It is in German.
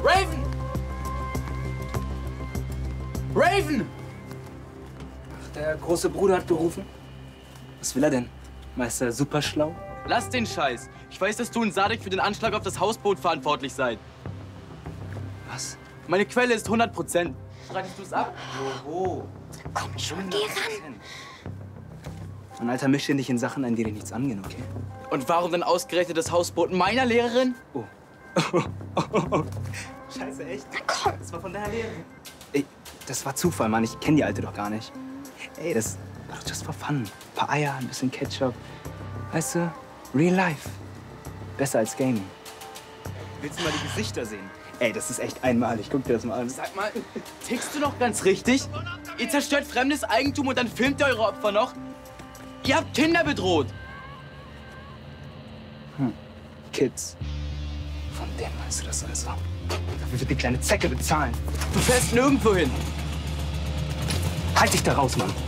Raven! Raven! Ach, der große Bruder hat gerufen. Was will er denn? Meister super schlau? Lass den Scheiß. Ich weiß, dass du und Sadek für den Anschlag auf das Hausboot verantwortlich seid. Was? Meine Quelle ist 100%. Streitest du es ab? Joho. Komm schon, geh ran. Und Alter, misch dir nicht in Sachen ein, die dir nichts angehen, okay? Und warum dann ausgerechnet das Hausboot meiner Lehrerin? Oh. Scheiße, echt? Na komm. Das war von deiner Lehrerin. Ey, das war Zufall, Mann. Ich kenne die Alte doch gar nicht. Ey, das war doch just for fun. Ein paar Eier, ein bisschen Ketchup. Weißt du, real life. Besser als Gaming. Willst du mal die Gesichter sehen? Ey, das ist echt einmalig. Guck dir das mal an. Sag mal, tickst du noch ganz richtig? Ihr zerstört fremdes Eigentum und dann filmt ihr eure Opfer noch? Ihr habt Kinder bedroht. Kids. Von dem meinst du das also? Dafür wird die kleine Zecke bezahlen. Du fährst nirgendwo hin. Halt dich da raus, Mann.